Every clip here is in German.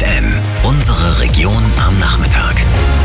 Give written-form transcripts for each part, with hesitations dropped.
FFN, unsere Region am Nachmittag.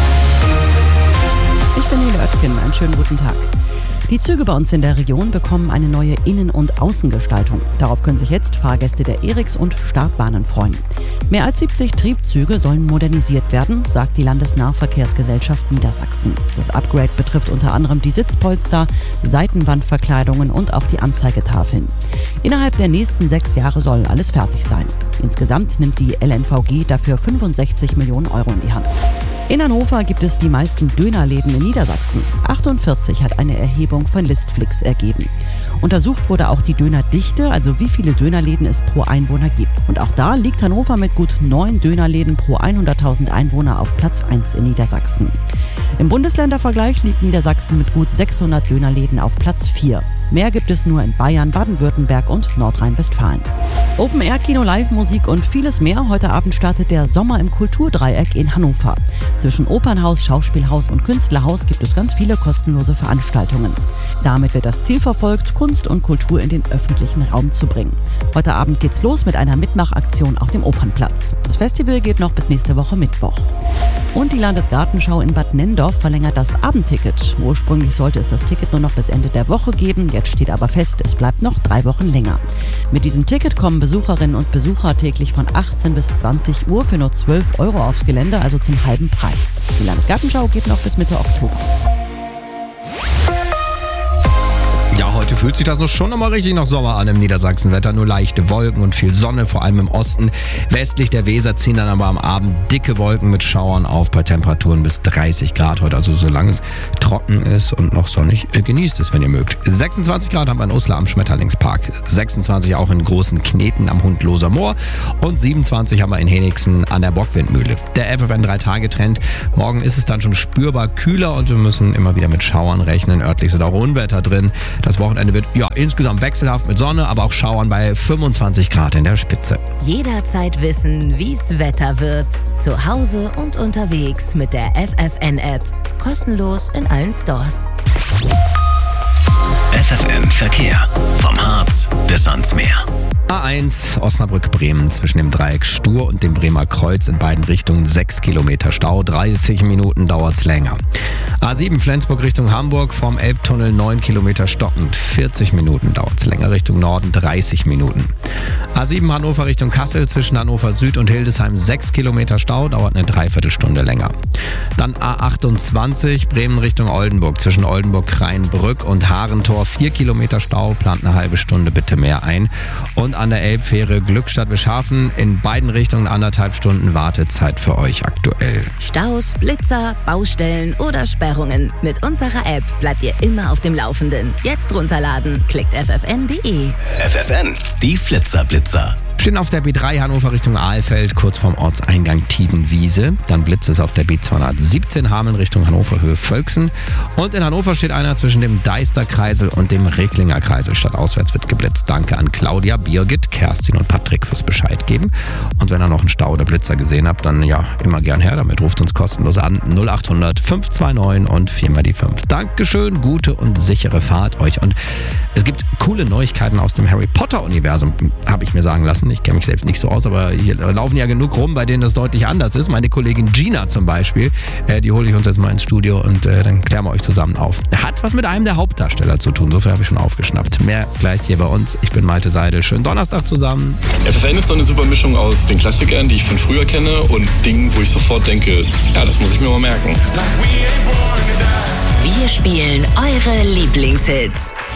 Ich bin Nele Oetken, einen schönen guten Tag. Die Züge bei uns in der Region bekommen eine neue Innen- und Außengestaltung. Darauf können sich jetzt Fahrgäste der ERIX und Startbahnen freuen. Mehr als 70 Triebzüge sollen modernisiert werden, sagt die Landesnahverkehrsgesellschaft Niedersachsen. Das Upgrade betrifft unter anderem die Sitzpolster, Seitenwandverkleidungen und auch die Anzeigetafeln. Innerhalb der nächsten 6 Jahre soll alles fertig sein. Insgesamt nimmt die LNVG dafür 65 Millionen Euro in die Hand. In Hannover gibt es die meisten Dönerläden in Niedersachsen. 48 hat eine Erhebung von Listflix ergeben. Untersucht wurde auch die Dönerdichte, also wie viele Dönerläden es pro Einwohner gibt. Und auch da liegt Hannover mit gut 9 Dönerläden pro 100.000 Einwohner auf Platz 1 in Niedersachsen. Im Bundesländervergleich liegt Niedersachsen mit gut 600 Dönerläden auf Platz 4. Mehr gibt es nur in Bayern, Baden-Württemberg und Nordrhein-Westfalen. Open-Air-Kino, Live-Musik und vieles mehr. Heute Abend startet der Sommer im Kulturdreieck in Hannover. Zwischen Opernhaus, Schauspielhaus und Künstlerhaus gibt es ganz viele kostenlose Veranstaltungen. Damit wird das Ziel verfolgt, Kunst und Kultur in den öffentlichen Raum zu bringen. Heute Abend geht's los mit einer Mitmachaktion auf dem Opernplatz. Das Festival geht noch bis nächste Woche Mittwoch. Und die Landesgartenschau in Bad Nenndorf verlängert das Abendticket. Ursprünglich sollte es das Ticket nur noch bis Ende der Woche geben. Jetzt steht aber fest, es bleibt noch 3 Wochen länger. Mit diesem Ticket kommen Besucherinnen und Besucher täglich von 18 bis 20 Uhr für nur 12 Euro aufs Gelände, also zum halben Preis. Die Landesgartenschau geht noch bis Mitte Oktober. Ja, heute fühlt sich das schon nochmal richtig nach Sommer an im Niedersachsenwetter. Nur leichte Wolken und viel Sonne, vor allem im Osten. Westlich der Weser ziehen dann aber am Abend dicke Wolken mit Schauern auf bei Temperaturen bis 30 Grad heute. Also solange es trocken ist und noch sonnig, genießt es, wenn ihr mögt. 26 Grad haben wir in Uslar am Schmetterlingspark. 26 auch in Großen Kneten am Hundloser Moor. Und 27 haben wir in Henigsen an der Bockwindmühle. Der FFN 3-Tage-Trend. Morgen ist es dann schon spürbar kühler und wir müssen immer wieder mit Schauern rechnen. Örtlich sind auch Unwetter drin. Das Wochenende wird insgesamt wechselhaft mit Sonne, aber auch Schauern bei 25 Grad in der Spitze. Jederzeit wissen, wie's Wetter wird. Zu Hause und unterwegs mit der FFN-App. Kostenlos in allen Stores. FFN Verkehr. Vom Harz bis ans Meer. A1 Osnabrück-Bremen zwischen dem Dreieck Stur und dem Bremer Kreuz in beiden Richtungen 6 Kilometer Stau, 30 Minuten dauert's länger. A7 Flensburg Richtung Hamburg vom Elbtunnel 9 Kilometer stockend, 40 Minuten dauert's länger, Richtung Norden 30 Minuten. A7 Hannover Richtung Kassel zwischen Hannover Süd und Hildesheim 6 Kilometer Stau, dauert eine Dreiviertelstunde länger. Dann A28 Bremen Richtung Oldenburg zwischen Oldenburg-Kreinbrück und Harentor 4 Kilometer Stau, plant eine halbe Stunde bitte mehr ein. Und an der Elbfähre Glückstadt-Wischhafen in beiden Richtungen 1,5 Stunden Wartezeit für euch aktuell. Staus, Blitzer, Baustellen oder Sperrungen. Mit unserer App bleibt ihr immer auf dem Laufenden. Jetzt runterladen. Klickt ffn.de. FFN, die Flitzer-Blitzer. Stehen auf der B3 Hannover Richtung Ahlfeld, kurz vorm Ortseingang Tiedenwiese. Dann blitzt es auf der B217 Hameln Richtung Hannover Höhe Völksen. Und in Hannover steht einer zwischen dem Deisterkreisel und dem Recklinger Kreisel. Stadtauswärts wird geblitzt. Danke an Claudia, Birgit, Kerstin und Patrick fürs Bescheid geben. Und wenn ihr noch einen Stau oder Blitzer gesehen habt, dann immer gern her damit. Ruft uns kostenlos an 0800 529 und 4 die 5. Dankeschön, gute und sichere Fahrt euch. Und es gibt coole Neuigkeiten aus dem Harry Potter Universum, habe ich mir sagen lassen. Ich kenne mich selbst nicht so aus, aber hier laufen ja genug rum, bei denen das deutlich anders ist. Meine Kollegin Gina zum Beispiel, die hole ich uns jetzt mal ins Studio und dann klären wir euch zusammen auf. Hat was mit einem der Hauptdarsteller zu tun, so viel habe ich schon aufgeschnappt. Mehr gleich hier bei uns. Ich bin Malte Seidel. Schönen Donnerstag zusammen. FFN ist so eine super Mischung aus den Klassikern, die ich von früher kenne und Dingen, wo ich sofort denke, ja, das muss ich mir mal merken. Wir spielen eure Lieblingshits.